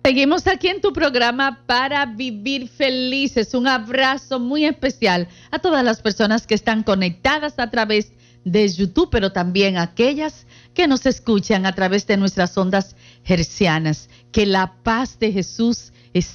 Seguimos aquí en tu programa Para Vivir Felices. Un abrazo muy especial a todas las personas que están conectadas a través de YouTube, pero también a aquellas que nos escuchan a través de nuestras ondas hercianas. Que la paz de Jesús